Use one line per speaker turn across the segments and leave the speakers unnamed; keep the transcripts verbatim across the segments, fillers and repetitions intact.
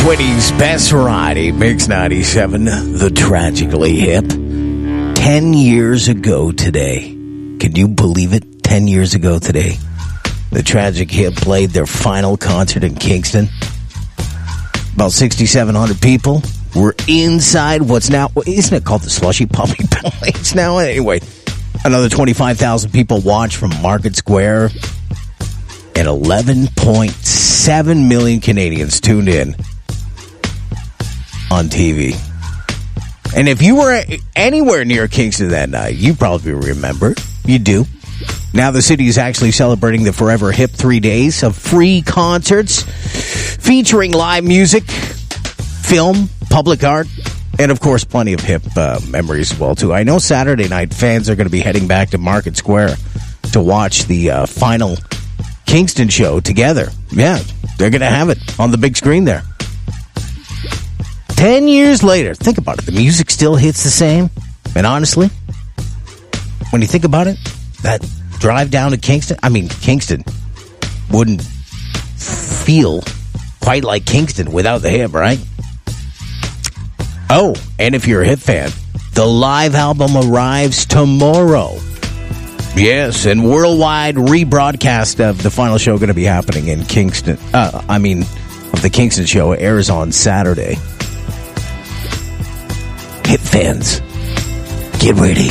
Quinty's Best Variety, Mix ninety-seven, The Tragically Hip. Ten years ago today. Can you believe it? Ten years ago today. The Tragic Hip played their final concert in Kingston. About sixty-seven hundred people were inside what's now, isn't it called the Slushy Puppy Place now? Anyway, another twenty-five thousand people watched from Market Square. And eleven point seven million Canadians tuned in on T V. And if you were anywhere near Kingston that night, you probably remember. You do. Now the city is actually celebrating the Forever Hip three days of free concerts featuring live music, film, public art, and, of course, plenty of hip uh, memories as well, too. I know Saturday night fans are going to be heading back to Market Square to watch the uh, final Kingston show together. Yeah, they're going to have it on the big screen there. Ten years later, think about it. The music still hits the same. And honestly, when you think about it, that drive down to Kingston, I mean, Kingston wouldn't feel quite like Kingston without the hip, right? Oh, and if you're a hip fan, the live album arrives tomorrow. Yes, and worldwide rebroadcast of the final show going to be happening in Kingston. Uh, I mean, of the Kingston show airs on Saturday. Hip fans, get ready.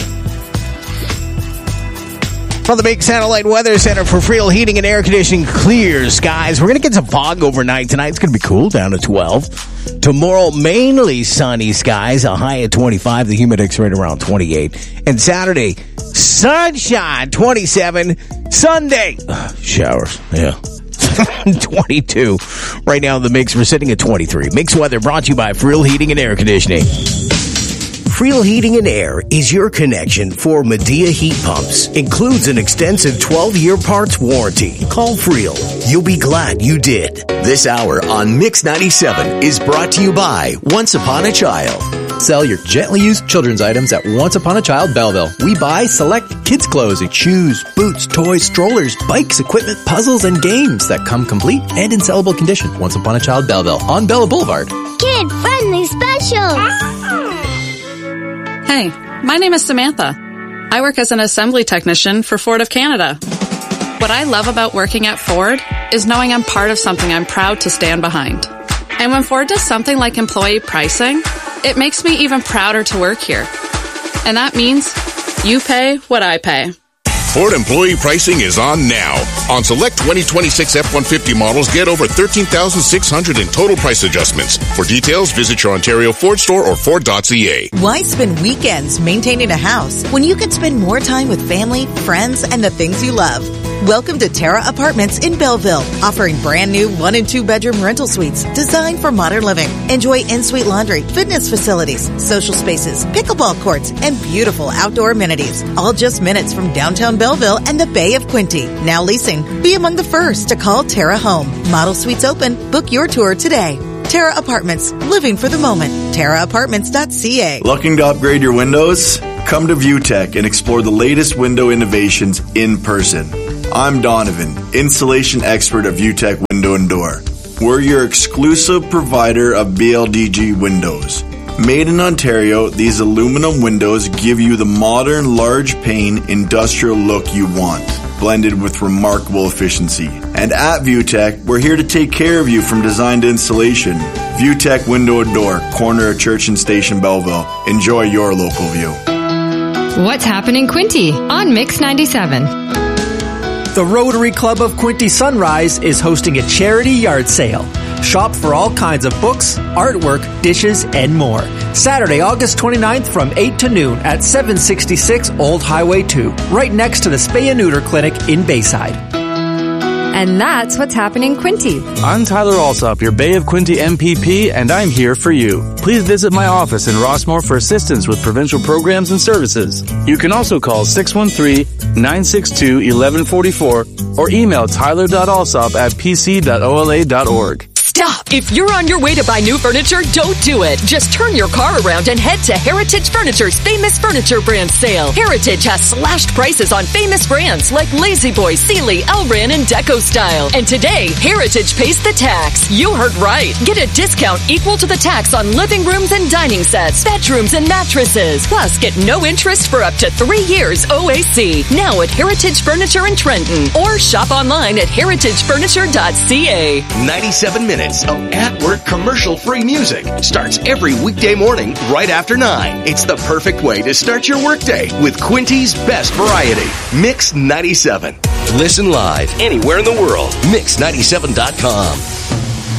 From the Big Satellite Weather Center for Friel Heating and Air Conditioning, clear skies. We're going to get some fog overnight tonight. It's going to be cool, down to twelve. Tomorrow, mainly sunny skies, a high at twenty-five. The humidex rate around twenty-eight. And Saturday, sunshine, twenty-seven. Sunday, uh, showers, yeah, twenty-two. Right now in the mix, we're sitting at twenty-three. Mix weather brought to you by Friel Heating and Air Conditioning. Friel Heating and Air is your connection for Medea heat pumps. Includes an extensive twelve-year parts warranty. Call Friel. You'll be glad you did.
This hour on Mix ninety-seven is brought to you by Once Upon a Child.
Sell your gently used children's items at Once Upon a Child Belleville. We buy select kids' clothes, shoes, boots, toys, strollers, bikes, equipment, puzzles, and games that come complete and in sellable condition. Once Upon a Child Belleville on Bella Boulevard.
Kid-friendly specials.
Hey, my name is Samantha. I work as an assembly technician for Ford of Canada. What I love about working at Ford is knowing I'm part of something I'm proud to stand behind. And when Ford does something like employee pricing, it makes me even prouder to work here. And that means you pay what I pay.
Ford employee pricing is on now. On select twenty twenty-six F one fifty models, get over thirteen thousand six hundred dollars in total price adjustments. For details, visit your Ontario Ford store or Ford dot C A.
Why spend weekends maintaining a house when you could spend more time with family, friends, and the things you love? Welcome to Terra Apartments in Belleville, offering brand new one and two bedroom rental suites designed for modern living. Enjoy in-suite laundry, fitness facilities, social spaces, pickleball courts, and beautiful outdoor amenities. All just minutes from downtown Belleville and the Bay of Quinte. Now leasing. Be among the first to call Terra home. Model suites open. Book your tour today. Terra Apartments. Living for the moment. Terra Apartments dot C A.
Looking to upgrade your windows? Come to ViewTech and explore the latest window innovations in person. I'm Donovan, installation expert at ViewTech Window and Door. We're your exclusive provider of B L D G windows. Made in Ontario, these aluminum windows give you the modern, large pane, industrial look you want, blended with remarkable efficiency. And at ViewTech, we're here to take care of you from design to installation. ViewTech Window and Door, corner of Church and Station, Belleville. Enjoy your local view.
What's happening, Quinte on Mix ninety-seven?
The Rotary Club of Quinte Sunrise is hosting a charity yard sale. Shop for all kinds of books, artwork, dishes, and more. Saturday, August twenty-ninth from eight to noon at seven sixty-six Old Highway two, right next to the Spay and Neuter Clinic in Bayside.
And that's what's happening, Quinte.
I'm Tyler Alsop, your Bay of Quinte M P P, and I'm here for you. Please visit my office in Rossmore for assistance with provincial programs and services. You can also call six one three, nine six two, one one four four or email tyler dot alsop at p c dot o l a dot org.
Stop!
If you're on your way to buy new furniture, don't do it. Just turn your car around and head to Heritage Furniture's Famous Furniture Brand Sale. Heritage has slashed prices on famous brands like La-Z-Boy, Sealy, Elran, and Deco Style. And today, Heritage pays the tax. You heard right. Get a discount equal to the tax on living rooms and dining sets, bedrooms and mattresses. Plus, get no interest for up to three years O A C. Now at Heritage Furniture in Trenton. Or shop online at heritage furniture dot c a.
ninety-seven minutes of at-work commercial-free music starts every weekday morning right after nine. It's the perfect way to start your workday with Quinty's best variety. Mix ninety-seven. Listen live anywhere in the world. mix ninety-seven dot com.